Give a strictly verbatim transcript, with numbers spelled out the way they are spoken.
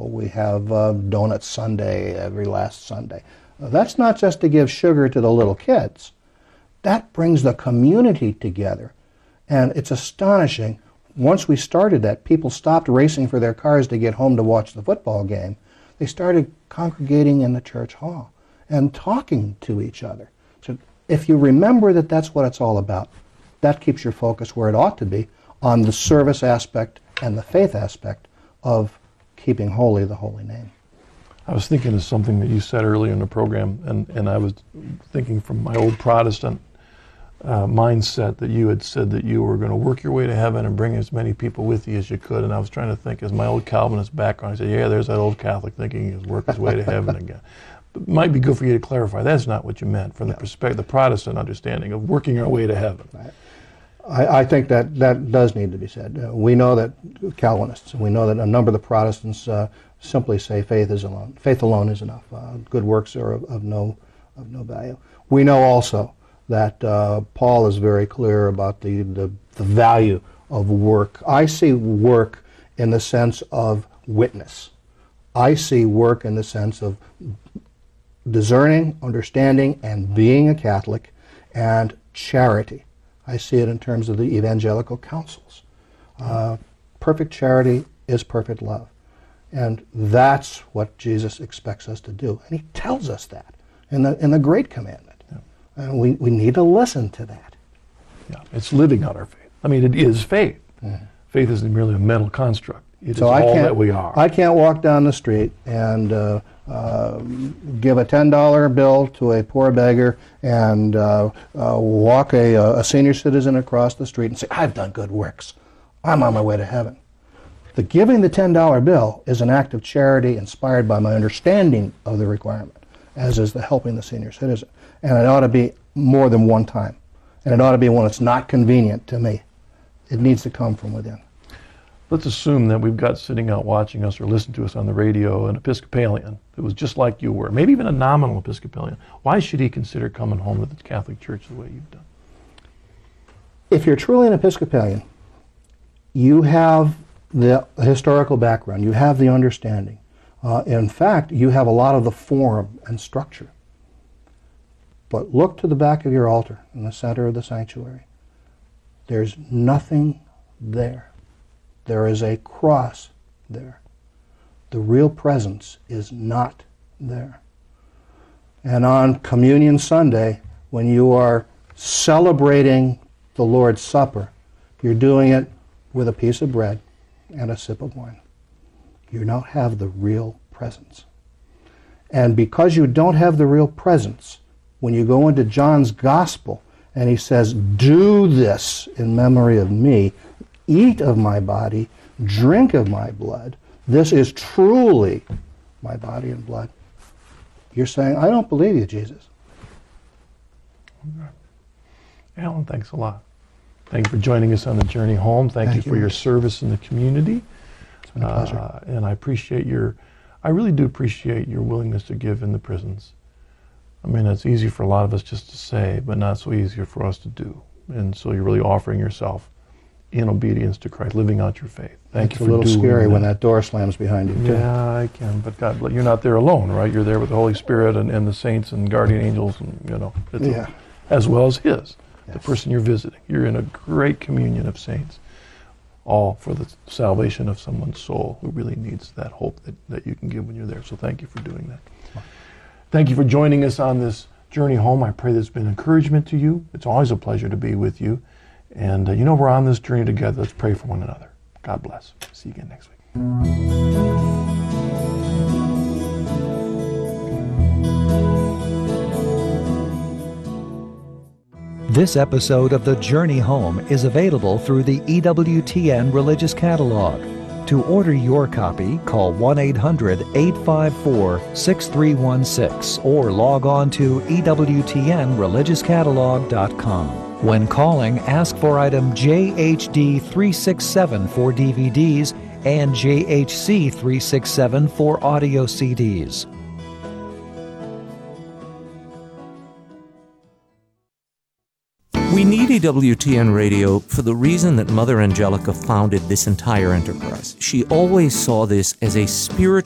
we have uh, Donut Sunday every last Sunday. Uh, that's not just to give sugar to the little kids. That brings the community together. And it's astonishing. Once we started that, people stopped racing for their cars to get home to watch the football game. They started congregating in the church hall and talking to each other. So if you remember that that's what it's all about, that keeps your focus where it ought to be, on the service aspect and the faith aspect of keeping holy the holy name. I was thinking of something that you said earlier in the program, and, and I was thinking from my old Protestant uh, mindset that you had said that you were going to work your way to heaven and bring as many people with you as you could. And I was trying to think, as my old Calvinist background, I said, yeah, there's that old Catholic thinking he's work his way to heaven again. But it might be good for you to clarify. That's not what you meant from the no. perspective, the Protestant understanding of working our way to heaven. Right. I, I think that that does need to be said. Uh, we know that Calvinists, we know that a number of the Protestants uh, simply say faith is alone. Faith alone is enough. Uh, good works are of, of no of no value. We know also that uh, Paul is very clear about the, the the value of work. I see work in the sense of witness. I see work in the sense of discerning, understanding, and being a Catholic, and charity. I see it in terms of the evangelical counsels. Uh, perfect charity is perfect love. And that's what Jesus expects us to do. And he tells us that in the in the Great Commandment. Yeah. And we, we need to listen to that. Yeah, it's living out our faith. I mean, it is faith. Mm-hmm. Faith isn't merely a mental construct. It so is I all can't, that we are. I can't walk down the street and uh, uh, give a ten dollar bill to a poor beggar and uh, uh, walk a, a senior citizen across the street and say, I've done good works. I'm on my way to heaven. The giving the ten dollar bill is an act of charity inspired by my understanding of the requirement, as is the helping the senior citizen. And it ought to be more than one time. And it ought to be when it's not convenient to me. It needs to come from within. Let's assume that we've got sitting out watching us or listening to us on the radio an Episcopalian who was just like you were, maybe even a nominal Episcopalian. Why should he consider coming home to the Catholic Church the way you've done? If you're truly an Episcopalian, you have the historical background, you have the understanding. Uh, in fact, you have a lot of the form and structure. But look to the back of your altar in the center of the sanctuary. There's nothing there. There is a cross there. The real presence is not there. And on Communion Sunday, when you are celebrating the Lord's Supper, you're doing it with a piece of bread and a sip of wine. You don't have the real presence. And because you don't have the real presence, when you go into John's Gospel and he says, do this in memory of me, eat of my body, drink of my blood, this is truly my body and blood. You're saying, I don't believe you, Jesus. Okay. Alan, thanks a lot. Thank you for joining us on the journey home. Thank, Thank you, you for your service in the community. It's been a pleasure. Uh, and I appreciate your, I really do appreciate your willingness to give in the prisons. I mean, it's easy for a lot of us just to say, but not so easy for us to do. And so you're really offering yourself in obedience to Christ, living out your faith. Thank it's you for doing that. It's a little scary when that door slams behind you, too. Yeah, I can, but God, you're not there alone, right? You're there with the Holy Spirit and, and the saints and guardian angels, and you know, it's yeah. a, as well as His, yes. the person you're visiting. You're in a great communion of saints, all for the salvation of someone's soul who really needs that hope that, that you can give when you're there. So thank you for doing that. Thank you for joining us on this journey home. I pray that's been encouragement to you. It's always a pleasure to be with you. And uh, you know, we're on this journey together. Let's pray for one another. God bless. See you again next week. This episode of The Journey Home is available through the E W T N Religious Catalog. To order your copy, call one eight hundred, eight five four, six three one six or log on to E W T N religious catalog dot com. When calling, ask for item J H D three sixty-seven for D V Ds and J H C three sixty-seven for audio C Ds. We need E W T N Radio for the reason that Mother Angelica founded this entire enterprise. She always saw this as a spiritual